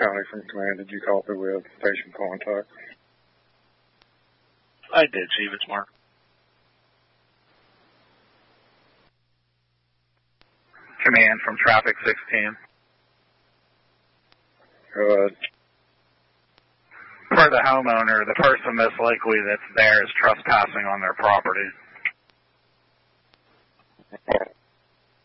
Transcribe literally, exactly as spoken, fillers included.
County from Command. Did you copy with patient contact? I did, Chief. It's Mark. Command from Traffic sixteen. Good. For the homeowner, the person most likely that's there is trespassing on their property.